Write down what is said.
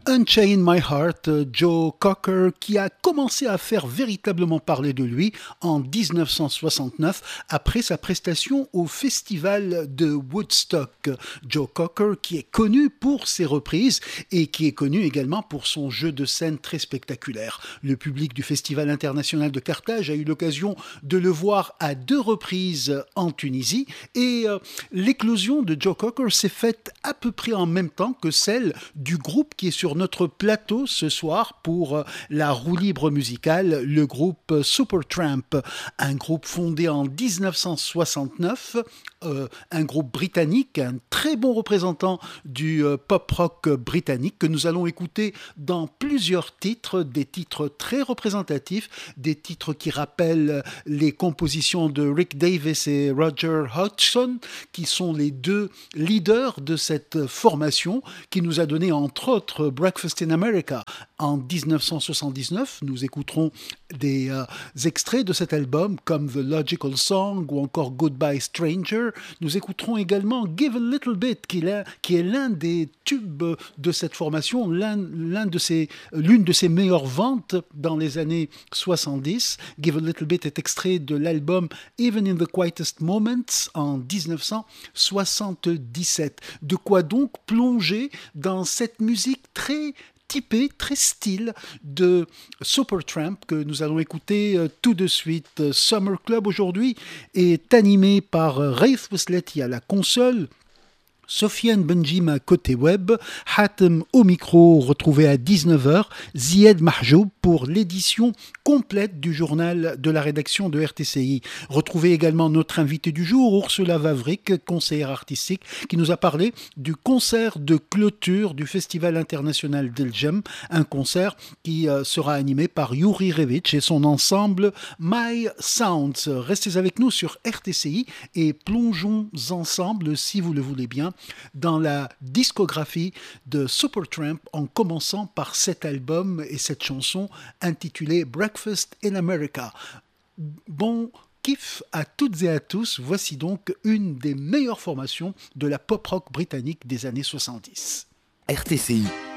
Unchain My Heart, Joe Cocker, qui a commencé à faire véritablement parler de lui en 1969 après sa prestation au festival de Woodstock. Joe Cocker qui est connu pour ses reprises et qui est connu également pour son jeu de scène très spectaculaire. Le public du Festival international de Carthage a eu l'occasion de le voir à 2 reprises en Tunisie et l'éclosion de Joe Cocker s'est faite à peu près en même temps que celle du groupe qui est sur notre plateau ce soir pour la roue libre musicale, le groupe Supertramp, un groupe fondé en 1969, un groupe britannique, un très bon représentant du pop-rock britannique que nous allons écouter dans plusieurs titres, des titres très représentatifs, des titres qui rappellent les compositions de Rick Davies et Roger Hodgson, qui sont les 2 leaders de cette formation, qui nous a donné entre autres Breakfast in America en 1979. Nous écouterons des extraits de cet album comme The Logical Song ou encore Goodbye Stranger. Nous écouterons également Give a Little Bit qui est l'un des tubes de cette formation, l'une de ses meilleures ventes dans les années 70. Give a Little Bit est extrait de l'album Even in the Quietest Moments en 1977. De quoi donc plonger dans cette musique très typé, très style de Supertramp que nous allons écouter tout de suite. Summer Club aujourd'hui est animé par Raith Westleti à la console, Sofiane Benjima côté web, Hatem au micro, retrouvé à 19h, Zied Mahjoub pour l'édition complète du journal de la rédaction de RTCI. Retrouvez également notre invité du jour, Ursula Wawrik, conseillère artistique, qui nous a parlé du concert de clôture du Festival international d'Eljem, un concert qui sera animé par Yuri Revic et son ensemble My Sounds. Restez avec nous sur RTCI et plongeons ensemble, si vous le voulez bien, dans la discographie de Supertramp en commençant par cet album et cette chanson intitulée Breakfast in America. Bon kiff à toutes et à tous, voici donc une des meilleures formations de la pop rock britannique des années 70. RTCI